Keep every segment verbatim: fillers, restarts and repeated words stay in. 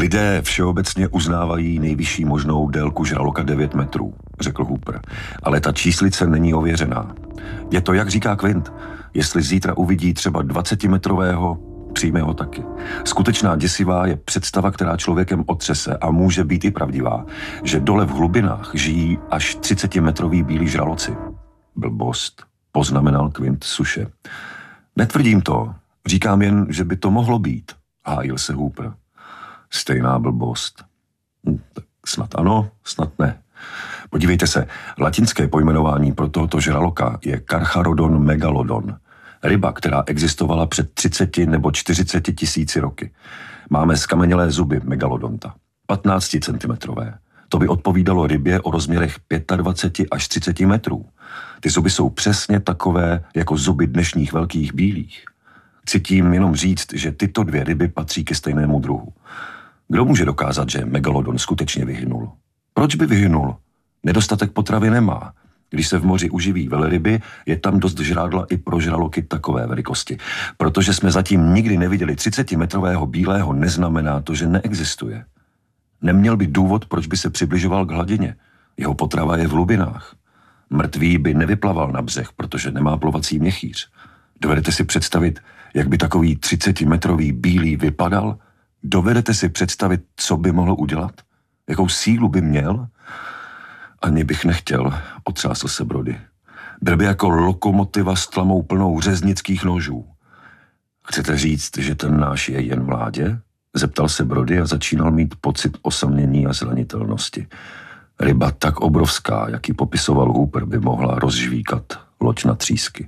Lidé všeobecně uznávají nejvyšší možnou délku žraloka devět metrů, řekl Hooper, ale ta číslice není ověřená. Je to, jak říká Quint, jestli zítra uvidí třeba dvacetimetrového, přijme ho taky. Skutečná děsivá je představa, která člověkem otřese a může být i pravdivá, že dole v hlubinách žijí až třicetimetrový bílí žraloci. Blbost, poznamenal Quint suše. Netvrdím to, říkám jen, že by to mohlo být, hájil se Hooper. Stejná blbost. Hm, tak snad ano, snad ne. Podívejte se, latinské pojmenování pro tohoto žraloka je Carcharodon megalodon. Ryba, která existovala před třiceti nebo čtyřiceti tisíci roky. Máme skamenělé zuby megalodonta, patnácticentimetrové. To by odpovídalo rybě o rozměrech dvacet pět až třicet metrů. Ty zuby jsou přesně takové jako zuby dnešních velkých bílých. Chci tím jenom říct, že tyto dvě ryby patří ke stejnému druhu. Kdo může dokázat, že megalodon skutečně vyhynul? Proč by vyhynul? Nedostatek potravy nemá. Když se v moři uživí velryby, je tam dost žrádla i pro žraloky takové velikosti. Protože jsme zatím nikdy neviděli třicetimetrového bílého, neznamená to, že neexistuje. Neměl by důvod, proč by se přibližoval k hladině. Jeho potrava je v hlubinách. Mrtvý by nevyplaval na břeh, protože nemá plovací měchýř. Dovedete si představit, jak by takový třicetimetrový bílý vypadal? Dovedete si představit, co by mohl udělat? Jakou sílu by měl? Ani bych nechtěl, otřásl se Brody. Byl by jako lokomotiva s tlamou plnou řeznických nožů. Chcete říct, že ten náš je jen mládě? Zeptal se Brody a začínal mít pocit osamění a zranitelnosti. Ryba tak obrovská, jak ji popisoval Hooper, by mohla rozžvíkat loď na třísky.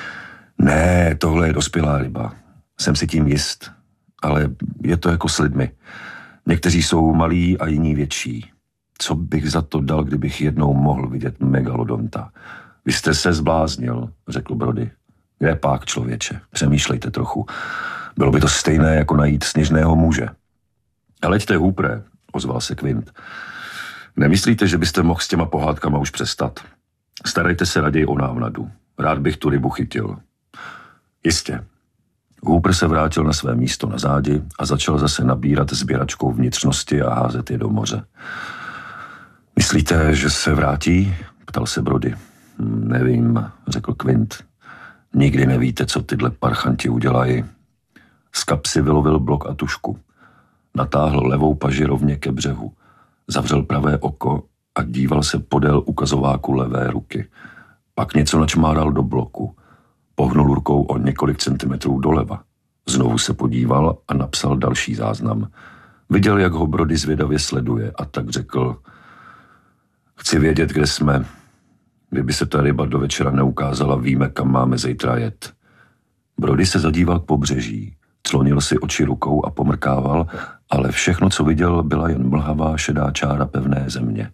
Ne, tohle je dospělá ryba. Jsem si tím jist. Ale je to jako s lidmi. Někteří jsou malí a jiní větší. Co bych za to dal, kdybych jednou mohl vidět megalodonta? Vy jste se zbláznil, řekl Brody. Je pák, člověče, přemýšlejte trochu. Bylo by to stejné, jako najít sněžného muže. Leďte, Hoopere, ozval se Quint. Nemyslíte, že byste mohl s těma pohádkama už přestat? Starejte se raději o návnadu. Rád bych tu rybu chytil. Jistě. Hooper se vrátil na své místo na zádi a začal zase nabírat sběračkou vnitřnosti a házet je do moře. Myslíte, že se vrátí? Ptal se Brody. Nevím, řekl Quint. Nikdy nevíte, co tyhle parchanti udělají. Z kapsy vylovil blok a tušku. Natáhl levou paži rovně ke břehu. Zavřel pravé oko a díval se podél ukazováku levé ruky. Pak něco načmáral do bloku. Pohnul rukou o několik centimetrů doleva. Znovu se podíval a napsal další záznam. Viděl, jak ho Brody zvědavě sleduje a tak řekl: Chci vědět, kde jsme. Kdyby se ta ryba do večera neukázala, víme, kam máme zítra jet. Brody se zadíval k pobřeží, clonil si oči rukou a pomrkával, ale všechno, co viděl, byla jen mlhavá šedá čára pevné země.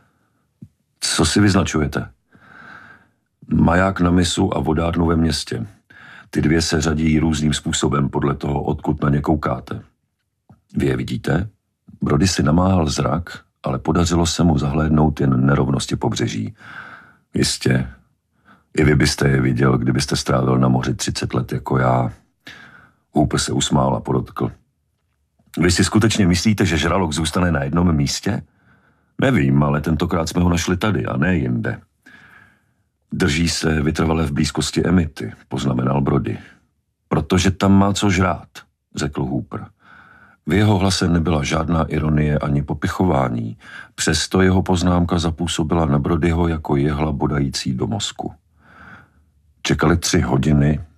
Co si vyznačujete? Maják na mysu a vodárnu ve městě. Ty dvě se řadí různým způsobem podle toho, odkud na ně koukáte. Vy je vidíte? Brody si namáhal zrak, ale podařilo se mu zahlédnout jen nerovnosti pobřeží. Jistě. I vy byste je viděl, kdybyste strávil na moři třicet let jako já. Hooper se usmál a podotkl. Vy si skutečně myslíte, že žralok zůstane na jednom místě? Nevím, ale tentokrát jsme ho našli tady a ne jinde. Drží se vytrvale v blízkosti Emity, poznamenal Brody. Protože tam má co žrát, řekl Hooper. V jeho hlase nebyla žádná ironie ani popichování, přesto jeho poznámka zapůsobila na Brodyho jako jehla bodající do mozku. Čekali tři hodiny,